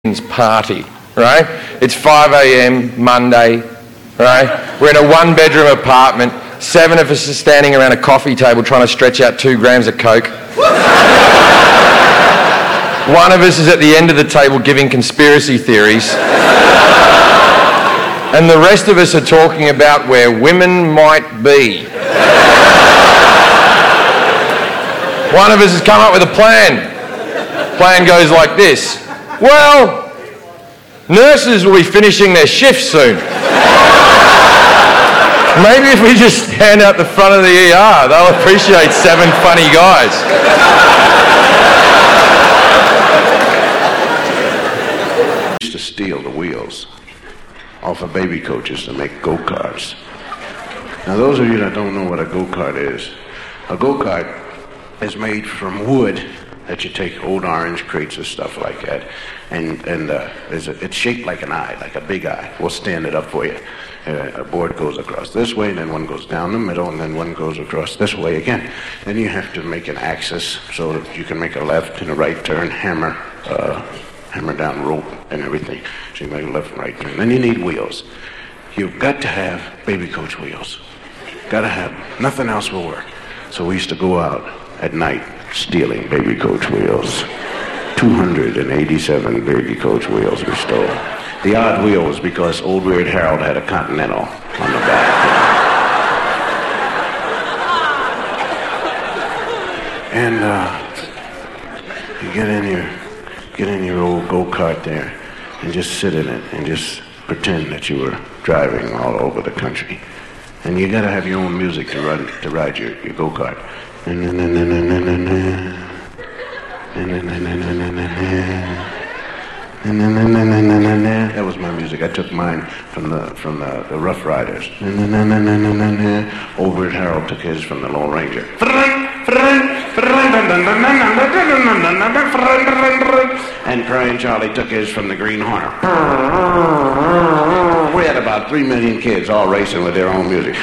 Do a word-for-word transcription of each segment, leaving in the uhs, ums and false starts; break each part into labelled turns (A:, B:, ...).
A: party, right? It's five a.m. Monday, right? We're in a one-bedroom apartment. Seven of us are standing around a coffee table trying to stretch out two grams of coke. One of us is at the end of the table giving conspiracy theories. And the rest of us are talking about where women might be. One of us has come up with a plan. Plan goes like this. Well, nurses will be finishing their shift soon. Maybe if we just stand out the front of the E R, they'll appreciate seven funny guys.
B: Used to steal the wheels off of baby coaches to make go-karts. Now, those of you that don't know what a go-kart is, a go-kart is made from wood that you take old orange crates or stuff like that, and and uh, it's, a, it's shaped like an eye, like a big eye. We'll stand it up for you. Uh, a board goes across this way, and then one goes down the middle, and then one goes across this way again. Then you have to make an axis so that you can make a left and a right turn, hammer, uh, hammer down rope and everything. So you make a left and right turn. Then you need wheels. You've got to have baby coach wheels. Got to have them. Nothing else will work. So we used to go out at night stealing baby coach wheels. two hundred eighty-seven baby coach wheels we stole. The odd wheel was because Old Weird Harold had a Continental on the back. And uh, you get in your get in your old go-kart there and just sit in it and just pretend that you were driving all over the country. And you gotta have your own music to run to ride your, your go-kart. That was my music. I took mine from the from the, the Rough Riders. Old Weird Harold took his from the Lone Ranger. And Crying Charlie took his from the Green Hornet. We had about three million kids all racing with their own music.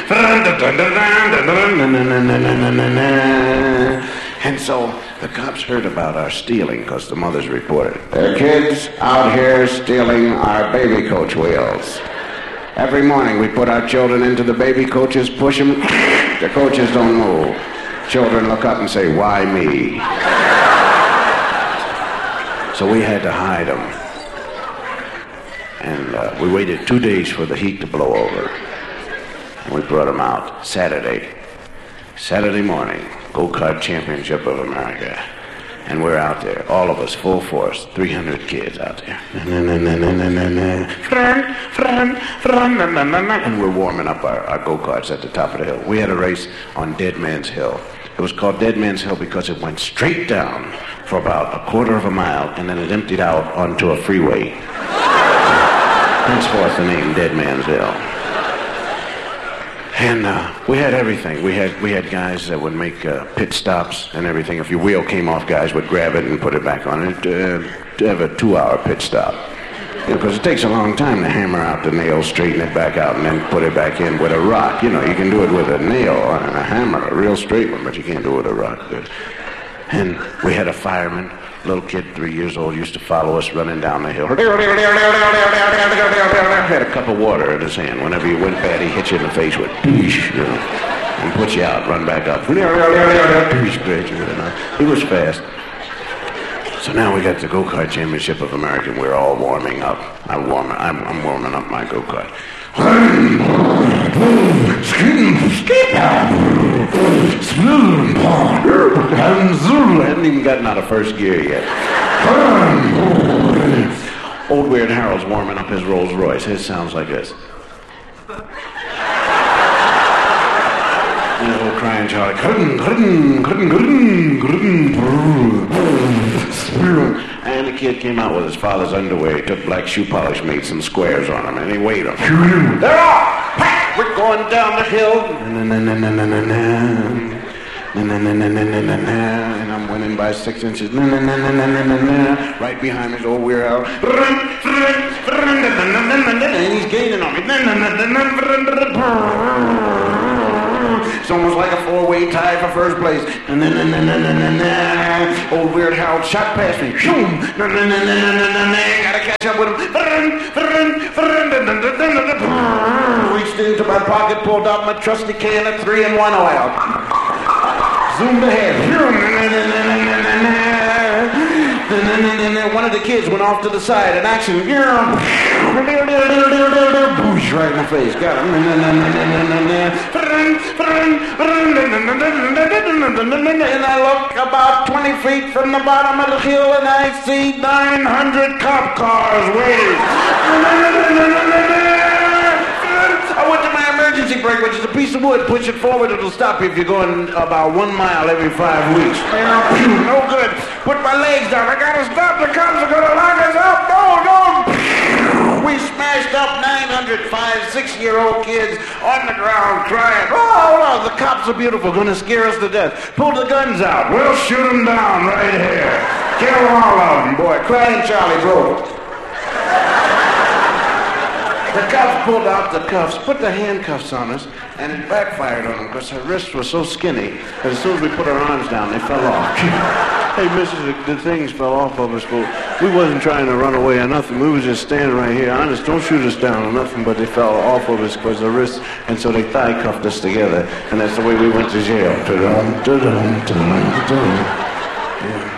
B: And so the cops heard about our stealing because the mothers reported. There are kids out here stealing our baby coach wheels. Every morning we put our children into the baby coaches, push them. The coaches don't move. Children look up and say, why me? So we had to hide them. And uh, we waited two days for the heat to blow over. And we brought them out Saturday. Saturday morning, Go-Kart Championship of America. And we're out there, all of us, full force, three hundred kids out there. And we're warming up our, our go-karts at the top of the hill. We had a race on Dead Man's Hill. It was called Dead Man's Hill because it went straight down for about a quarter of a mile, and then it emptied out onto a freeway. Henceforth the name Dead Man's Hill. And uh, we had everything. We had we had guys that would make uh, pit stops and everything. If your wheel came off, guys would grab it and put it back on it uh, to have a two-hour pit stop. Because it takes a long time to hammer out the nail, straighten it back out, and then put it back in with a rock. You know, you can do it with a nail and a hammer, a real straight one, but you can't do it with a rock. And we had a fireman, little kid, three years old, used to follow us running down the hill. Had a cup of water in his hand. Whenever you went bad, he hit you in the face with, you know, and put you out, run back up. He was fast. So now we got the Go-Kart Championship of America, and we're all warming up. I'm warming, I'm, I'm warming up my go-kart. I hadn't even gotten out of first gear yet. Old Weird Harold's warming up his Rolls Royce. His sounds like this. And the old Crying Charlie. And the kid came out with his father's underwear. He took black shoe polish, made some squares on them, and he weighed them. They're off! We're going down the hill. And I'm winning by six inches. Right behind me is Old Weird Harold. And he's gaining on me. It's almost like a four-way tie for first place. And then, and then, and then, and then, old Weird Harold shot past me. Shoom! Gotta catch up with him. Reached into my pocket, pulled out my trusty can of three in one oil. Zoomed ahead. One of the kids went off to the side in action. Boosh, right in the face. Got him. And I look about twenty feet from the bottom of the hill and I see nine hundred cop cars waiting. I went to my emergency brake, which is a piece of wood. Push it forward, it'll stop you if you're going about one mile every five weeks. No good. Put my legs down. I gotta stop. The cops are gonna lock us up. No, no. We smashed up nine hundred five, six-year-old kids on the ground crying. Oh, no, the cops are beautiful, gonna scare us to death. Pull the guns out. We'll shoot them down right here. Kill all of them, boy. Crying Charlie broke. The cops pulled out the cuffs, put the handcuffs on us, and it backfired on them because her wrists were so skinny that as soon as we put our arms down, they fell off. Hey, missus, the, the things fell off of us, but we wasn't trying to run away or nothing. We was just standing right here. Honest, don't shoot us down or nothing, but they fell off of us because the wrists, and so they thigh cuffed us together, and that's the way we went to jail. Ta-dum, ta-dum, ta-dum, ta-dum. Yeah.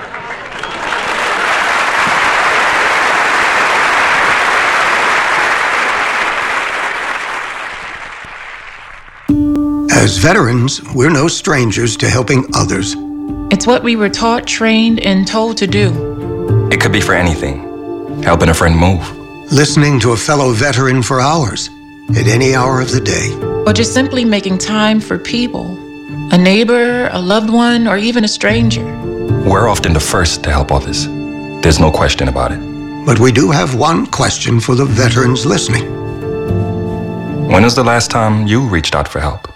C: As veterans, we're no strangers to helping others.
D: It's what we were taught, trained, and told to do.
E: It could be for anything. Helping a friend move.
C: Listening to a fellow veteran for hours, at any hour of the day.
D: Or just simply making time for people. A neighbor, a loved one, or even a stranger.
E: We're often the first to help others. There's no question about it.
C: But we do have one question for the veterans listening.
E: When was the last time you reached out for help?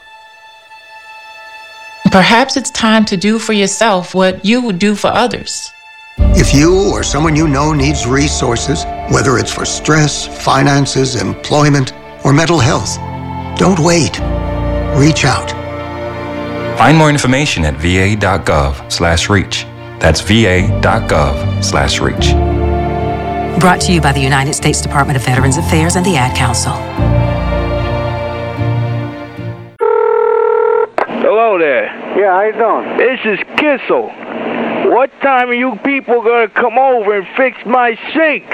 D: Perhaps it's time to do for yourself what you would do for others.
C: If you or someone you know needs resources, whether it's for stress, finances, employment, or mental health, don't wait. Reach out.
E: Find more information at va.gov slash reach. That's va.gov slash reach.
F: Brought to you by the United States Department of Veterans Affairs and the Ad Council.
G: Hello there.
H: Yeah, how you doing?
G: This is Kissel. What time are you people gonna come over and fix my sink?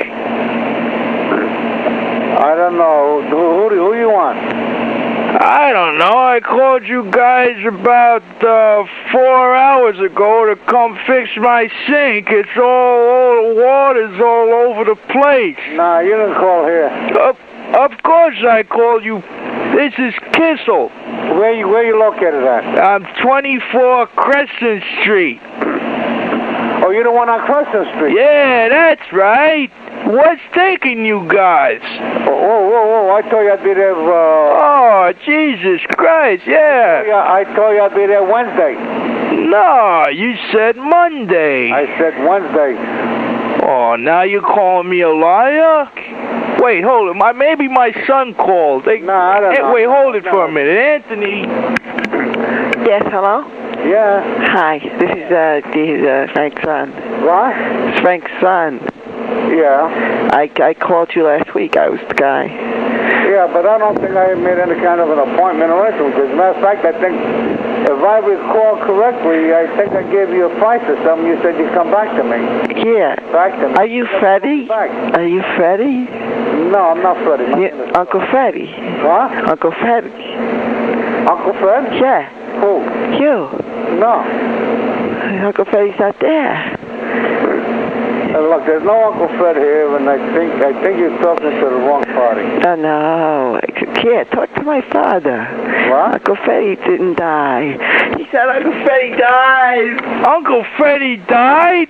H: I don't know. Who, who, do- who you want?
G: I don't know. I called you guys about uh, four hours ago to come fix my sink. It's all, all the water's all over the place.
H: Nah, you didn't call here.
G: Of, of course I called you. This is Kissel.
H: Where you where you located at?
G: I'm twenty-four Crescent Street.
H: Oh, you're the one on Crescent Street?
G: Yeah, that's right. What's taking you guys?
H: Oh, whoa, whoa, whoa! I told you I'd be there. Uh,
G: Oh, Jesus Christ, yeah.
H: yeah, I told you I'd be there Wednesday.
G: No, you said Monday.
H: I said Wednesday.
G: Oh, now you calling me a liar? Wait, hold it. My, maybe my son called. They,
H: No, I don't
G: eh,
H: know.
G: Wait, hold it for a
H: No.
G: minute. Anthony.
I: Yes, hello?
H: Yeah.
I: Hi, this is, uh, this is, uh, Frank's son.
H: What?
I: It's Frank's son.
H: Yeah.
I: I, I called you last week. I was the guy.
H: Yeah, but I don't think I made any kind of an appointment or anything. As a matter of fact, I think, if I recall correctly, I think I gave you a price or something. You said you'd come back to me.
I: Yeah.
H: Back to me.
I: Are you Freddie?
H: Back.
I: Are you Freddie?
H: No, I'm not Freddie. My name
I: Yeah,
H: is-
I: Uncle Freddie.
H: What?
I: Uncle Freddie.
H: Uncle Fred?
I: Yeah.
H: Who?
I: You.
H: No.
I: Uncle Freddie's not there.
H: Uh, look, there's no Uncle Fred here, and I think I think you're talking to the wrong party.
I: Oh, no. Yeah, talk to my father.
H: What?
I: Uncle Freddie didn't die. He said Uncle Freddie died.
G: Uncle Freddie died?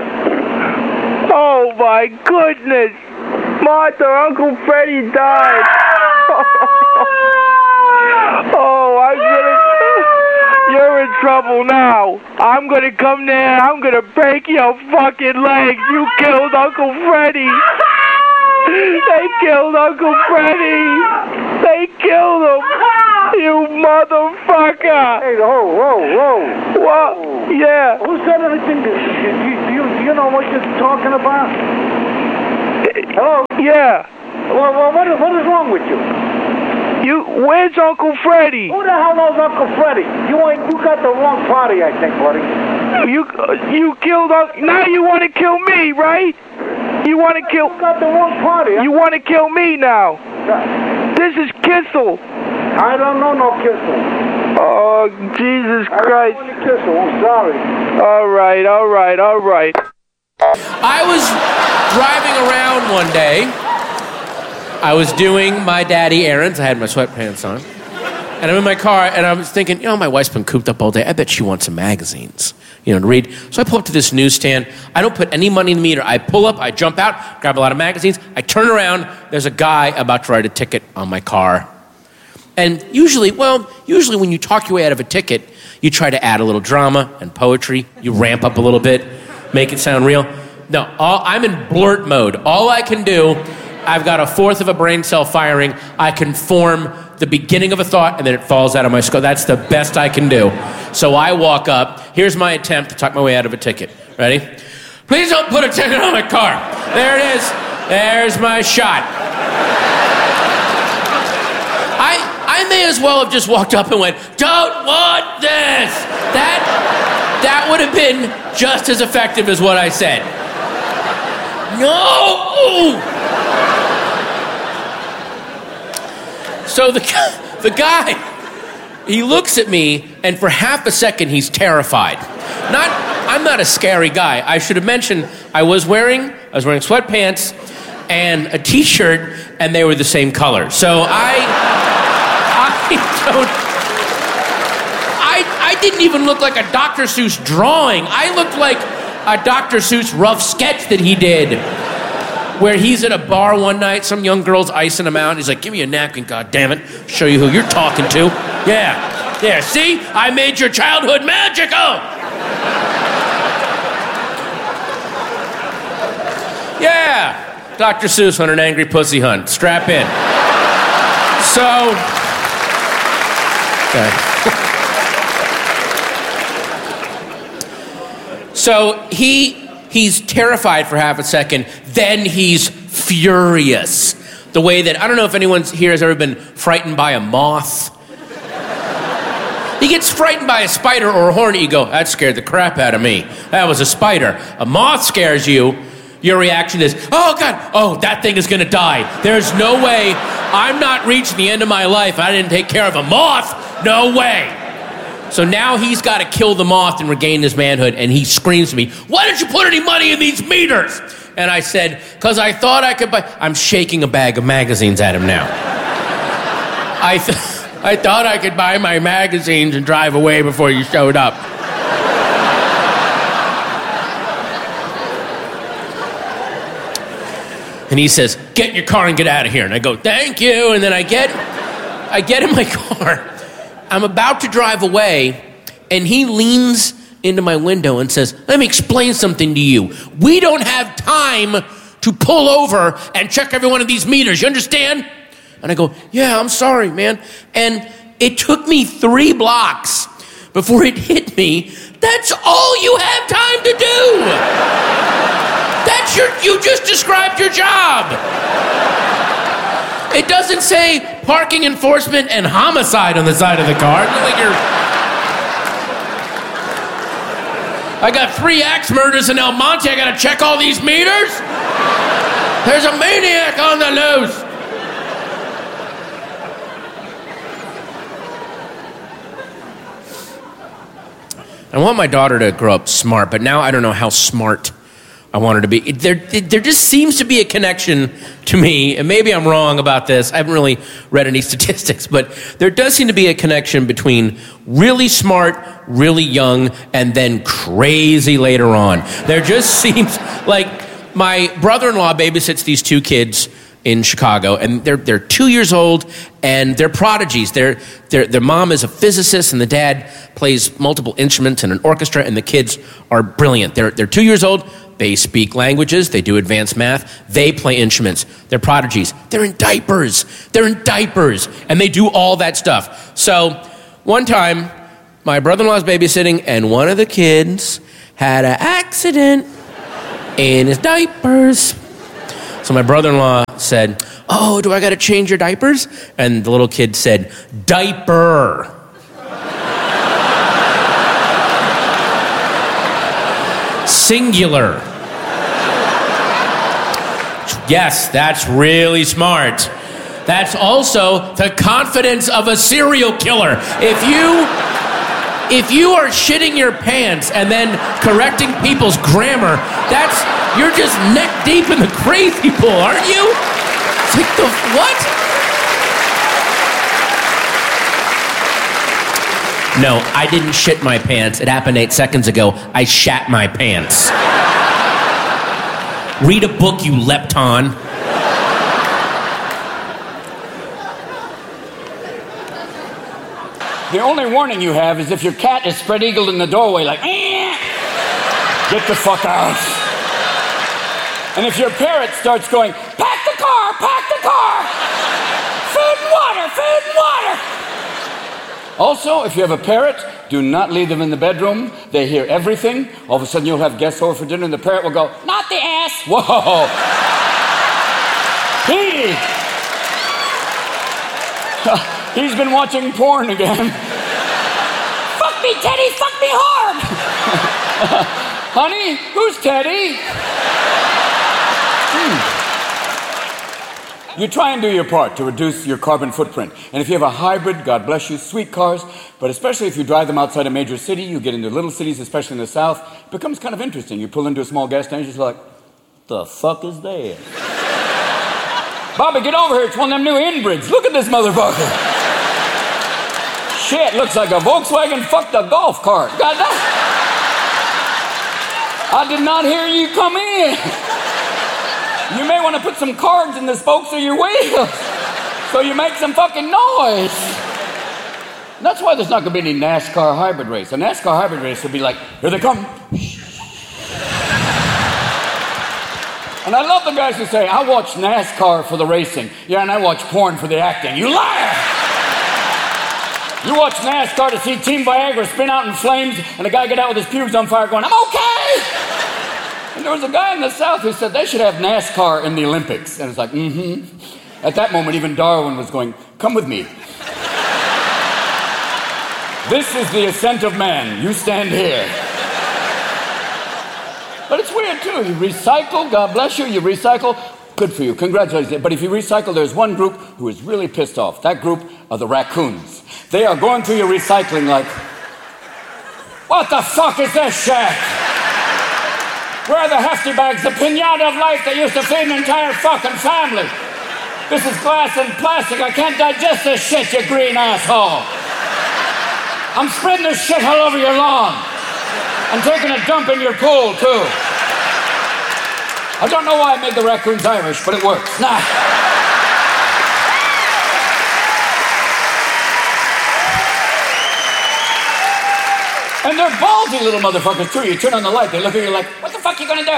G: Oh, my goodness. Martha, Uncle Freddie died. Oh, I'm gonna... You're in trouble now. I'm gonna come there. I'm gonna break your fucking legs. You killed Uncle Freddie. They killed Uncle Freddie. They killed him. you motherfucker!
H: Hey, whoa, whoa, whoa.
G: What? Yeah.
H: Who said anything? Do, do, do, you, do you know what you're talking about? Hello?
G: Yeah.
H: Well, well what, is, what is wrong with you?
G: You, where's Uncle Freddie?
H: Who the hell knows Uncle Freddie? You ain't, you got the wrong party, I think, buddy.
G: You, uh, you killed Uncle, now you want to kill me, right? You want to kill...
H: You got the wrong party.
G: You want to kill me now. This is Kissel.
H: I don't know no Kissel.
G: Oh, Jesus Christ.
H: I don't know any Kissel, I'm sorry.
G: All right, all right, all right.
J: I was driving around one day. I was doing my daddy errands. I had my sweatpants on. And I'm in my car, and I was thinking, you know, my wife's been cooped up all day. I bet she wants some magazines, you know, to read. So I pull up to this newsstand. I don't put any money in the meter. I pull up, I jump out, grab a lot of magazines. I turn around. There's a guy about to write a ticket on my car. And usually, well, usually when you talk your way out of a ticket, you try to add a little drama and poetry. You ramp up a little bit, make it sound real. No, all, I'm in blurt mode. All I can do, I've got a fourth of a brain cell firing. I can form the beginning of a thought, and then it falls out of my skull. That's the best I can do. So I walk up. Here's my attempt to talk my way out of a ticket. Ready? Please don't put a ticket on my car. There it is. There's my shot. I I may as well have just walked up and went, don't want this. That, that would have been just as effective as what I said. No! So the, the guy, he looks at me, and for half a second, he's terrified. Not, I'm not a scary guy. I should have mentioned I was wearing, I was wearing sweatpants and a t-shirt, and they were the same color. So I, I don't, I, I didn't even look like a Doctor Seuss drawing. I looked like a Doctor Seuss rough sketch that he did, where he's at a bar one night, some young girl's icing him out, and he's like, give me a napkin, goddammit, show you who you're talking to. Yeah, yeah, see? I made your childhood magical! Yeah, Doctor Seuss on an angry pussy hunt. Strap in. So, okay. So he... He's terrified for half a second, then he's furious. The way that, I don't know if anyone here has ever been frightened by a moth. He gets frightened by a spider or a hornet, you go, that scared the crap out of me. That was a spider. A moth scares you, your reaction is, oh God, oh, that thing is gonna die. There's no way, I'm not reaching the end of my life, I didn't take care of a moth, no way. So now he's got to kill the moth and regain his manhood, and he screams to me, why didn't you put any money in these meters? And I said, because I thought I could buy... I'm shaking a bag of magazines at him now. I, th- I thought I could buy my magazines and drive away before you showed up. And he says, get in your car and get out of here. And I go, thank you. And then I get, I get in my car. I'm about to drive away, and he leans into my window and says, let me explain something to you. We don't have time to pull over and check every one of these meters. You understand? And I go, yeah, I'm sorry, man. And it took me three blocks before it hit me. That's all you have time to do. That's your, you just described your job. It doesn't say parking enforcement and homicide on the side of the car. It's like you're... I got three axe murders in El Monte. I gotta check all these meters? There's a maniac on the loose. I want my daughter to grow up smart, but now I don't know how smart I want her to be. There, there just seems to be a connection to me, and maybe I'm wrong about this. I haven't really read any statistics, but there does seem to be a connection between really smart, really young, and then crazy later on. There just seems like my brother-in-law babysits these two kids in Chicago, and they're they're two years old, and they're prodigies. They're, they're, their mom is a physicist, and the dad plays multiple instruments in an orchestra, and the kids are brilliant. They're they're two years old. They speak languages. They do advanced math. They play instruments. They're prodigies. They're in diapers. They're in diapers. And they do all that stuff. So one time, my brother-in-law's babysitting, and one of the kids had an accident in his diapers. So my brother-in-law said, oh, do I got to change your diapers? And the little kid said, diaper. Singular. Yes, that's really smart. That's also the confidence of a serial killer. If you, if you are shitting your pants and then correcting people's grammar, that's, you're just neck deep in the crazy pool, aren't you? It's like the, what? No, I didn't shit my pants. It happened eight seconds ago. I shat my pants. Read a book, you lepton.
K: The only warning you have is if your cat is spread-eagled in the doorway like, eh, get the fuck out. And if your parrot starts going, pack the car, pack the car, food and water, food and water. Also, if you have a parrot, do not leave them in the bedroom. They hear everything. All of a sudden you'll have guests over for dinner and the parrot will go, not the ass. Whoa. He. He's been watching porn again. Fuck me, Teddy, fuck me hard. Honey, who's Teddy? Hmm. You try and do your part to reduce your carbon footprint. And if you have a hybrid, God bless you, sweet cars, but especially if you drive them outside a major city, you get into little cities, especially in the South, it becomes kind of interesting. You pull into a small gas station, you're just like, the fuck is that? Bobby, get over here, it's one of them new inbrids. Look at this motherfucker. Shit, looks like a Volkswagen fucked a golf cart. God damn. I did not hear you come in. You may want to put some cards in the spokes of your wheels so you make some fucking noise. That's why there's not going to be any NASCAR hybrid race. A NASCAR hybrid race would be like, here they come. And I love the guys who say, I watch NASCAR for the racing. Yeah, and I watch porn for the acting. You liar! You watch NASCAR to see Team Viagra spin out in flames and a guy get out with his pubes on fire going, I'm okay! And there was a guy in the South who said they should have NASCAR in the Olympics. And it's like, mm-hmm. At that moment, even Darwin was going, come with me. This is the ascent of man. You stand here. But it's weird, too. You recycle, God bless you, you recycle, good for you, congratulations. But if you recycle, there's one group who is really pissed off. That group are the raccoons. They are going through your recycling like, what the fuck is this shit? Where are the hefty bags, the pinata of life that used to feed an entire fucking family? This is glass and plastic. I can't digest this shit, you green asshole. I'm spreading this shit all over your lawn. I'm taking a dump in your pool, too. I don't know why I made the raccoons Irish, but it works. Nah. And they're ballsy little motherfuckers, too. You turn on the light, they look at you like, what the fuck you gonna do?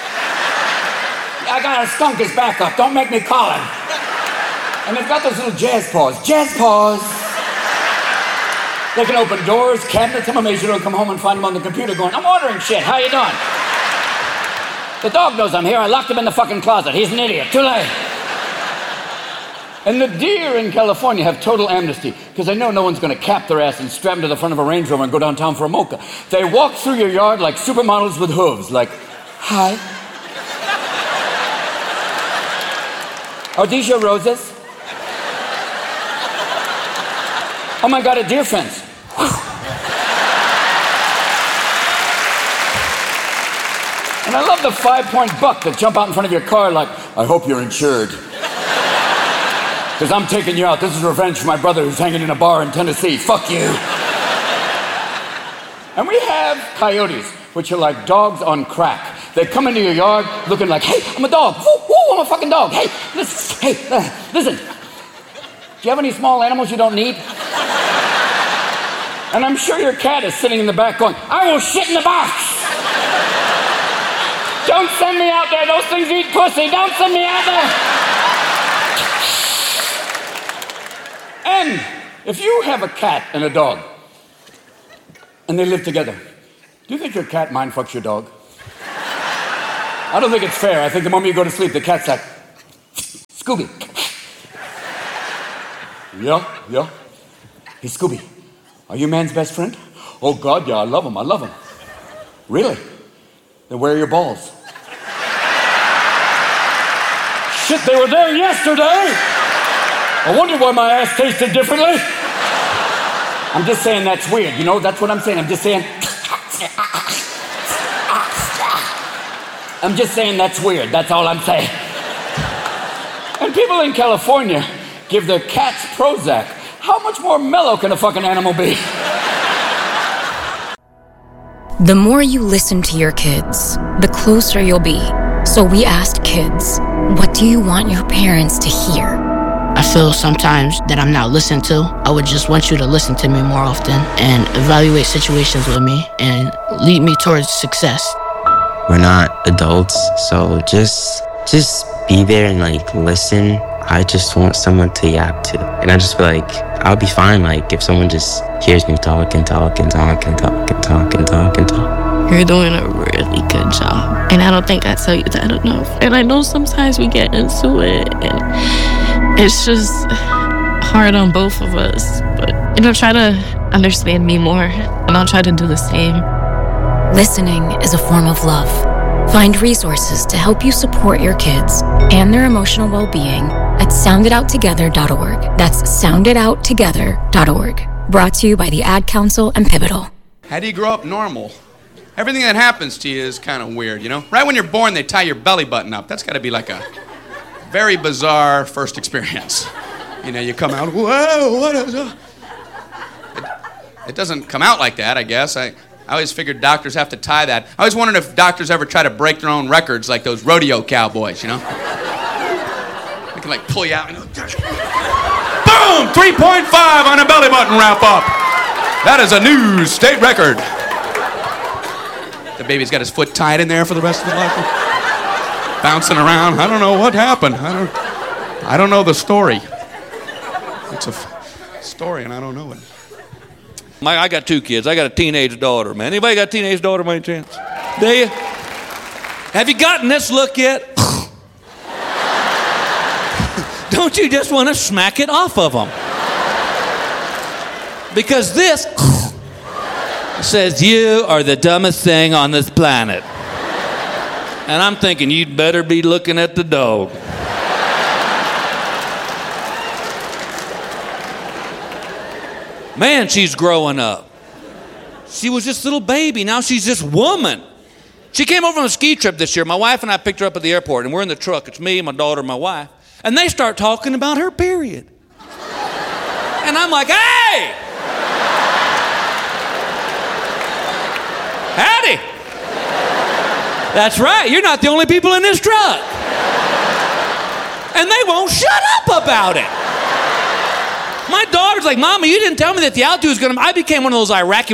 K: I got a skunk as backup. Don't make me call him. And they've got those little jazz paws. Jazz paws. They can open doors, cabinets. I'm amazed you don't come home and find them on the computer going, I'm ordering shit. How you doing? The dog knows I'm here. I locked him in the fucking closet. He's an idiot. Too late. And the deer in California have total amnesty because they know no one's going to cap their ass and strap them to the front of a Range Rover and go downtown for a mocha. They walk through your yard like supermodels with hooves, like, hi. Are these your roses? Oh my God, a deer fence. And I love the five-point buck that jump out in front of your car like, I hope you're insured. Because I'm taking you out. This is revenge for my brother who's hanging in a bar in Tennessee. Fuck you. And we have coyotes, which are like dogs on crack. They come into your yard looking like, hey, I'm a dog. Woo, woo, I'm a fucking dog. Hey, listen, hey, uh, listen. Do you have any small animals you don't need? And I'm sure your cat is sitting in the back going, I will shit in the box. Don't send me out there. Those things eat pussy. Don't send me out there. And if you have a cat and a dog, and they live together, do you think your cat mind fucks your dog? I don't think it's fair. I think the moment you go to sleep, the cat's like, Scooby. Yeah, yeah. Hey, Scooby, are you man's best friend? Oh, God, yeah, I love him, I love him. Really? Then where are your balls? Shit, they were there yesterday! I wonder why my ass tasted differently. I'm just saying that's weird, you know? That's what I'm saying. I'm just saying... I'm just saying that's weird. That's all I'm saying. And people in California give their cats Prozac. How much more mellow can a fucking animal be?
L: The more you listen to your kids, the closer you'll be. So we asked kids, what do you want your parents to hear?
M: I feel sometimes that I'm not listened to. I would just want you to listen to me more often and evaluate situations with me and lead me towards success.
N: We're not adults, so just just be there and like listen. I just want someone to yap to. And I just feel like I'll be fine like if someone just hears me talk and talk and talk and talk and talk and talk and talk.
O: You're doing a really good job. And I don't think I tell you that enough. And I know sometimes we get into it and it's just hard on both of us. But, you know, try to understand me more and I'll try to do the same.
L: Listening is a form of love. Find resources to help you support your kids and their emotional well-being at sound it out together dot org. That's sound it out together dot org. Brought to you by the Ad Council and Pivotal.
P: How do you grow up normal? Everything that happens to you is kind of weird, you know? Right when you're born, they tie your belly button up. That's got to be like a very bizarre first experience. You know, you come out, whoa, what is that? It, it doesn't come out like that, I guess. I... I always figured doctors have to tie that. I always wondered if doctors ever try to break their own records like those rodeo cowboys, you know? They can like pull you out and go, boom! three point five on a belly button wrap up. That is a new state record. The baby's got his foot tied in there for the rest of his life. Bouncing around. I don't know what happened. I don't, I don't know the story. It's a f- story and I don't know it.
Q: My, I got two kids. I got a teenage daughter, man. Anybody got a teenage daughter by any chance? Do you? Have you gotten this look yet? Don't you just want to smack it off of them? Because this says you are the dumbest thing on this planet. And I'm thinking you'd better be looking at the dog. Man, she's growing up. She was just a little baby. Now she's this woman. She came over on a ski trip this year. My wife and I picked her up at the airport, and we're in the truck. It's me, my daughter, my wife. And they start talking about her period. And I'm like, hey! Howdy! That's right, you're not the only people in this truck. And they won't shut up about it. My daughter's like, Mama, you didn't tell me that the altitude was gonna... I became one of those Iraqi...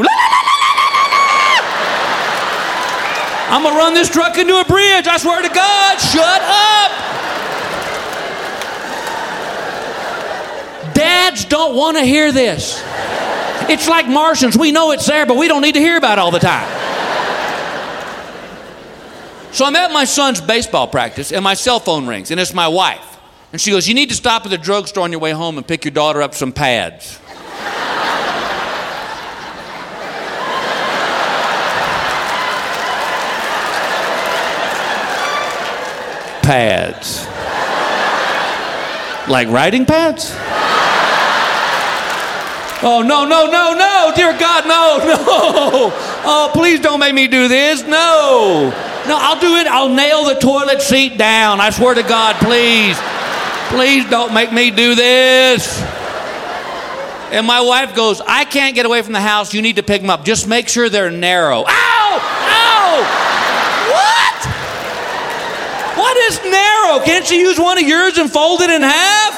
Q: I'm gonna run this truck into a bridge, I swear to God, shut up! Dads don't want to hear this. It's like Martians, we know it's there, but we don't need to hear about it all the time. So I'm at my son's baseball practice, and my cell phone rings, and it's my wife. And she goes, you need to stop at the drugstore on your way home and pick your daughter up some pads. Pads. Like writing pads? Oh, no, no, no, no, dear God, no, no. Oh, please don't make me do this, no. No, I'll do it, I'll nail the toilet seat down, I swear to God, please. Please don't make me do this. And my wife goes, I can't get away from the house. You need to pick them up. Just make sure they're narrow. Ow! Ow! What? What is narrow? Can't you use one of yours and fold it in half?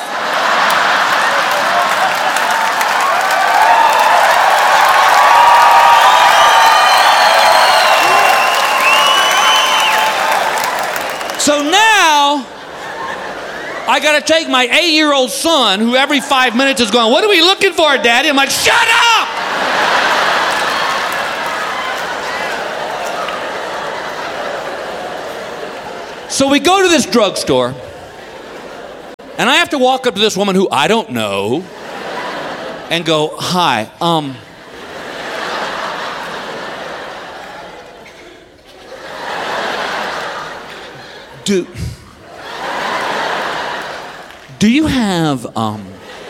Q: I gotta take my eight-year-old son, who every five minutes is going, what are we looking for, Daddy? I'm like, shut up! So we go to this drugstore, and I have to walk up to this woman who I don't know and go, hi, um... Do... Do you have, um...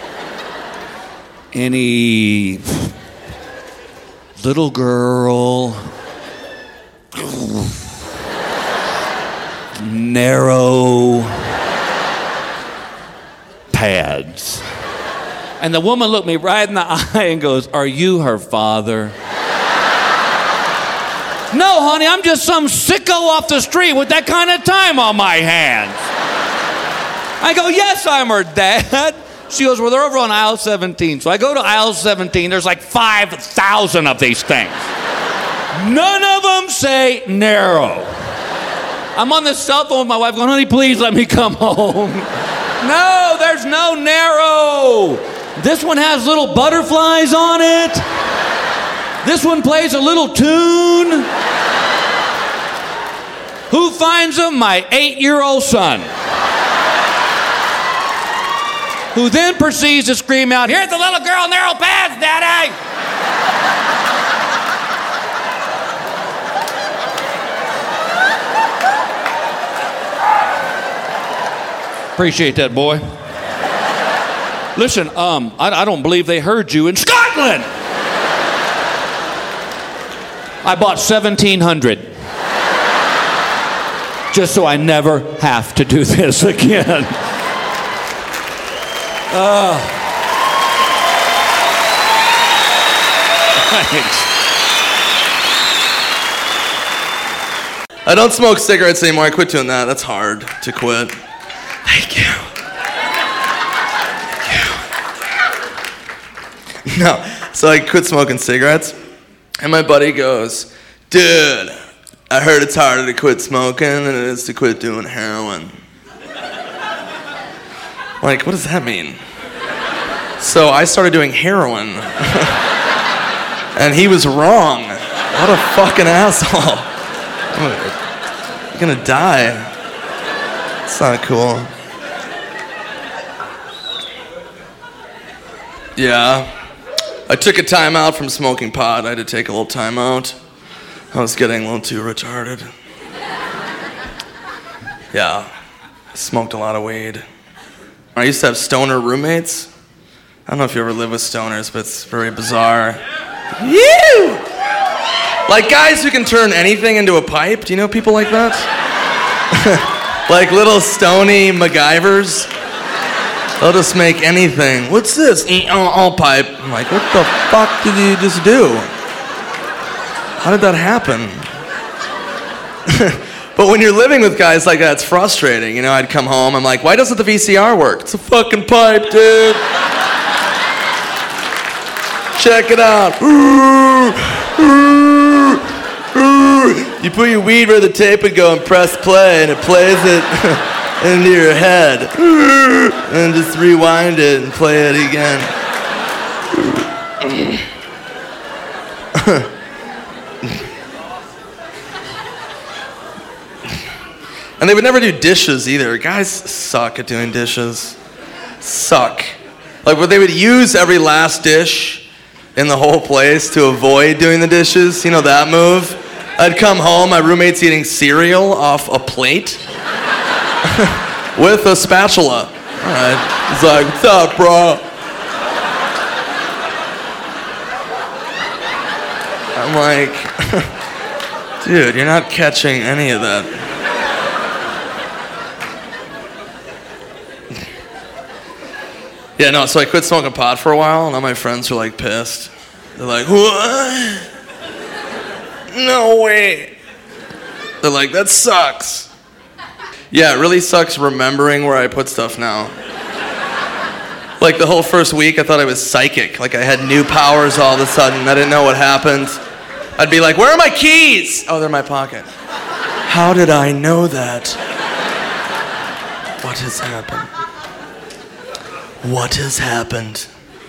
Q: any... little girl... narrow pads? And the woman looked me right in the eye and goes, are you her father? No, honey, I'm just some sicko off the street with that kind of time on my hands. I go, yes, I'm her dad. She goes, well, they're over on aisle seventeen. So I go to aisle seventeen. There's like five thousand of these things. None of them say narrow. I'm on the cell phone with my wife going, honey, please let me come home. No, there's no narrow. This one has little butterflies on it. This one plays a little tune. Who finds them? My eight-year-old son. Who then proceeds to scream out, here's the little girl in narrow pads, Daddy! Appreciate that, boy. Listen, um, I, I don't believe they heard you in Scotland. I bought seventeen hundred. Just so I never have to do this again. Uh, thanks.
R: I don't smoke cigarettes anymore. I quit doing that. That's hard to quit. Thank you. Thank you. No, so I quit smoking cigarettes, and my buddy goes, dude, I heard it's harder to quit smoking than it is to quit doing heroin. Like, what does that mean? So I started doing heroin, and he was wrong. What a fucking asshole. I'm gonna die. It's not cool. Yeah. I took a time out from smoking pot. I had to take a little time out. I was getting a little too retarded. Yeah. I smoked a lot of weed. I used to have stoner roommates. I don't know if you ever live with stoners, but it's very bizarre. You! Like guys who can turn anything into a pipe. Do you know people like that? Like little stony MacGyvers. They'll just make anything. What's this? All pipe. I'm like, what the fuck did you just do? How did that happen? But when you're living with guys like that, it's frustrating. You know, I'd come home, I'm like, why doesn't the V C R work? It's a fucking pipe, dude. Check it out. You put your weed where the tape would go and press play, and it plays it into your head. And just rewind it and play it again. And they would never do dishes either. Guys suck at doing dishes. Suck. Like, where they would use every last dish in the whole place to avoid doing the dishes. You know that move? I'd come home, my roommate's eating cereal off a plate with a spatula. All right. He's like, what's up, bro? I'm like, dude, you're not catching any of that. Yeah, no, so I quit smoking pot for a while, and all my friends were like pissed. They're like, what? No way. They're like, that sucks. Yeah, it really sucks remembering where I put stuff now. Like the whole first week, I thought I was psychic. Like I had new powers all of a sudden. I didn't know what happened. I'd be like, where are my keys? Oh, they're in my pocket. How did I know that? What What has happened? What has happened?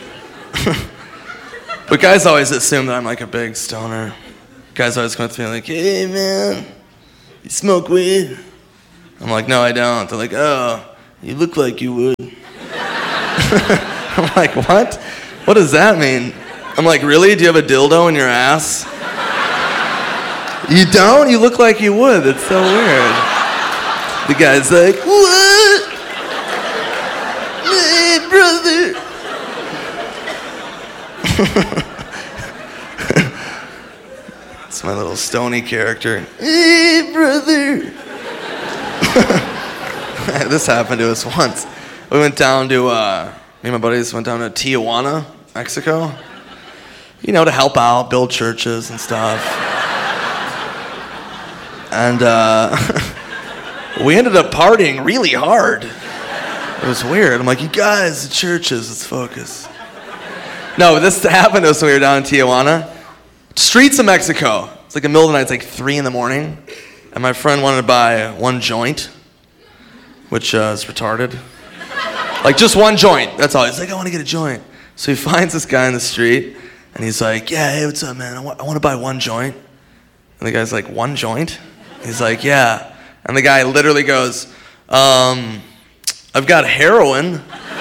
R: But guys always assume that I'm like a big stoner. Guys always come up to me like, hey man, you smoke weed? I'm like, no, I don't. They're like, oh, you look like you would. I'm like, what? What does that mean? I'm like, really? Do you have a dildo in your ass? You don't? You look like you would. That's so weird. The guy's like, what? Hey, brother. It's my little stony character. Hey, brother. This happened to us once. We went down to, uh, me and my buddies went down to Tijuana, Mexico. You know, to help out, build churches and stuff. And uh, we ended up partying really hard. It was weird. I'm like, you guys, the churches, let's focus. No, but this happened to us when we were down in Tijuana. Streets of Mexico. It's like the middle of the night, it's like three in the morning. And my friend wanted to buy one joint, which uh, is retarded. Like just one joint, that's all. He's like, I want to get a joint. So he finds this guy in the street, and he's like, yeah, hey, what's up, man? I want, I want to buy one joint. And the guy's like, one joint? He's like, yeah. And the guy literally goes, um, I've got heroin.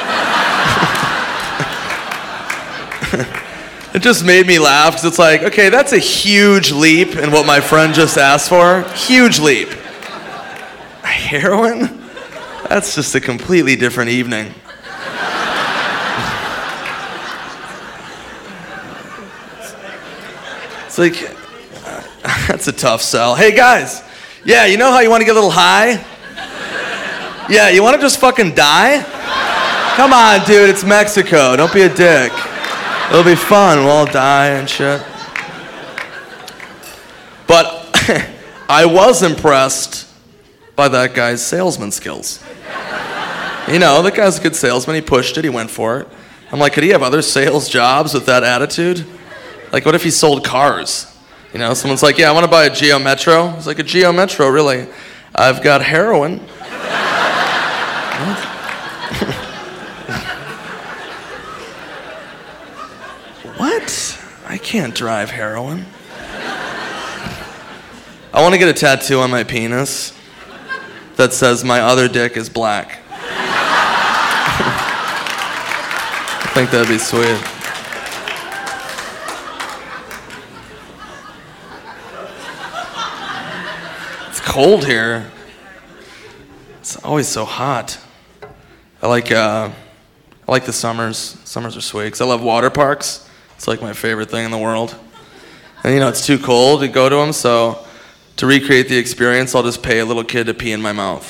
R: It just made me laugh, because it's like, okay, that's a huge leap in what my friend just asked for. Huge leap. Heroin? That's just a completely different evening. It's like, uh, that's a tough sell. Hey guys, yeah, you know how you want to get a little high? Yeah, you want to just fucking die? Come on, dude, it's Mexico. Don't be a dick. It'll be fun. We'll all die and shit. But I was impressed by that guy's salesman skills. You know, that guy's a good salesman. He pushed it. He went for it. I'm like, could he have other sales jobs with that attitude? Like, what if he sold cars? You know, someone's like, yeah, I want to buy a Geo Metro. He's like, a Geo Metro, really? I've got heroin. What? I can't drive heroin. I want to get a tattoo on my penis that says my other dick is black. I think that'd be sweet. It's cold here. It's always so hot. I like uh, I like the summers. Summers are sweet, 'cause I love water parks. It's like my favorite thing in the world. And you know, it's too cold to go to them, so to recreate the experience, I'll just pay a little kid to pee in my mouth.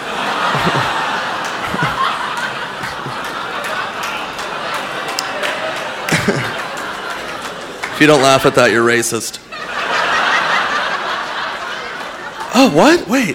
R: If you don't laugh at that, you're racist. Oh, what? Wait.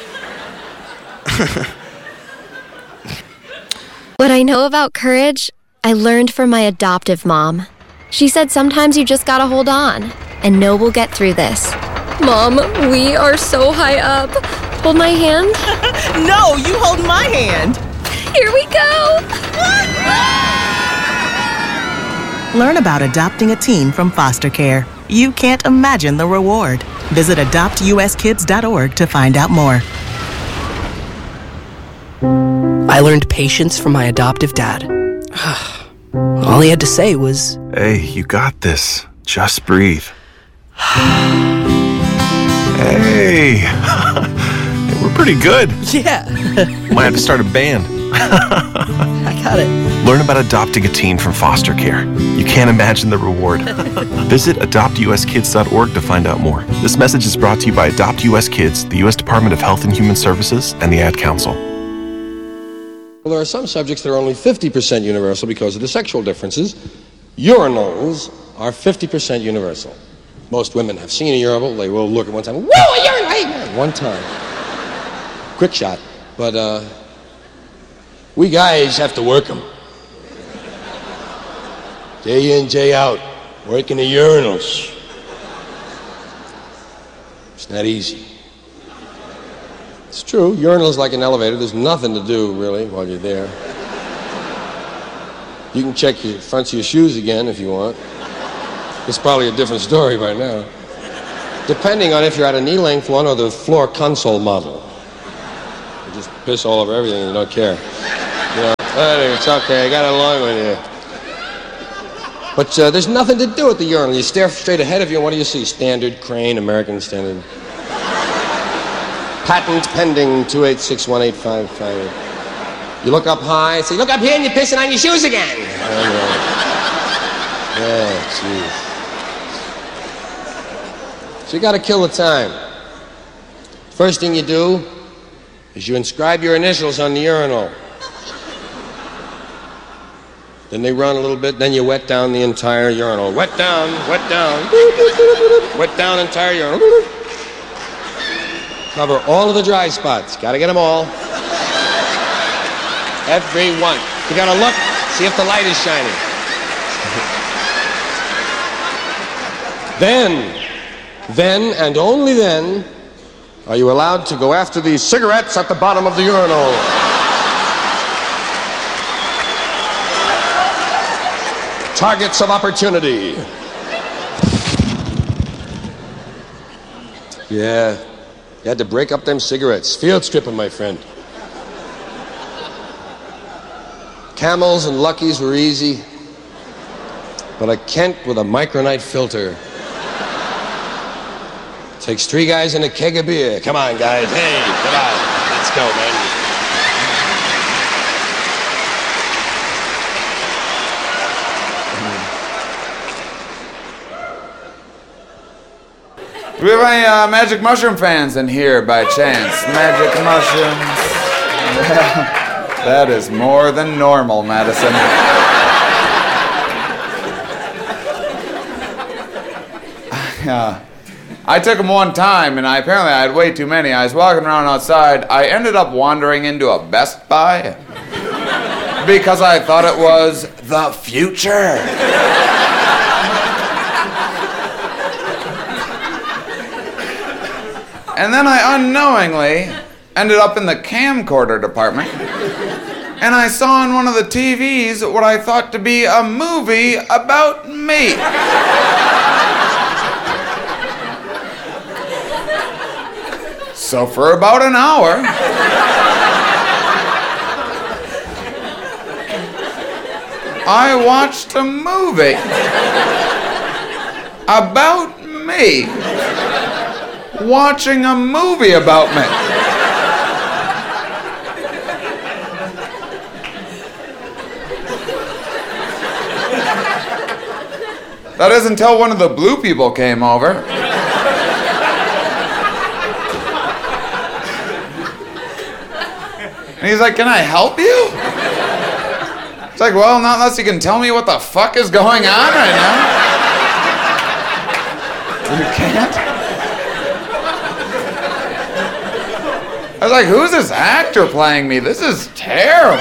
S: What I know about courage, I learned from my adoptive mom. She said sometimes you just gotta hold on and know we'll get through this. Mom, we are so high up. Hold my hand.
T: No, you hold my hand.
S: Here we go.
T: Learn about adopting a teen from foster care. You can't imagine the reward. Visit adopt u s kids dot org to find out more.
U: I learned patience from my adoptive dad. All he had to say was,
V: hey, you got this. Just breathe. Hey, we're pretty good.
U: Yeah.
V: Might have to start a band.
U: I got it.
V: Learn about adopting a teen from foster care. You can't imagine the reward. Visit adopt u s kids dot org to find out more. This message is brought to you by Adopt U S Kids, the U S Department of Health and Human Services, and the Ad Council.
W: Well, there are some subjects that are only fifty percent universal because of the sexual differences. Urinals are fifty percent universal. Most women have seen a urinal. They will look at one time, whoa, a urinal! Hey, one time. Quick shot. But, uh, we guys have to work them. Day in, day out, working the urinals. It's not easy. It's true. Urinal's like an elevator. There's nothing to do, really, while you're there. You can check your fronts of your shoes again if you want. It's probably a different story by now. Depending on if you're at a knee-length one or the floor console model. You just piss all over everything and you don't care. You know, oh, it's okay, I got along with you. But uh, there's nothing to do at the urinal. You stare straight ahead of you, and what do you see? Standard, Crane, American Standard. Patent pending two eight six one eight five five. You look up high, say, look up here, and you're pissing on your shoes again. Yeah, jeez. So you got to kill the time. First thing you do is you inscribe your initials on the urinal. Then they run a little bit, then you wet down the entire urinal. Wet down, wet down, wet down entire urinal. Cover all of the dry spots. Got to get them all. Every one. You got to look, see if the light is shining. Then, then and only then are you allowed to go after these cigarettes at the bottom of the urinal. Targets of opportunity. Yeah, you had to break up them cigarettes. Field stripping, my friend. Camels and Luckies were easy, but a Kent with a micronite filter takes three guys and a keg of beer. Come on, guys. Hey, come on. Let's go, man.
A: Do we have any uh, magic mushroom fans in here by chance? Magic mushrooms. That is more than normal, Madison. Yeah. I took them one time, and I apparently I had way too many. I was walking around outside. I ended up wandering into a Best Buy because I thought it was the future. And then I unknowingly ended up in the camcorder department, and I saw on one of the T Vs what I thought to be a movie about me. So for about an hour, I watched a movie about me. Watching a movie about me. That is until one of the blue people came over. And he's like, can I help you? It's like, well, not unless you can tell me what the fuck is going on right now. You can't? I was like, who's this actor playing me? This is terrible.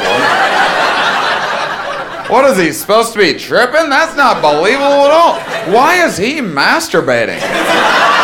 A: What is he, supposed to be tripping? That's not believable at all. Why is he masturbating?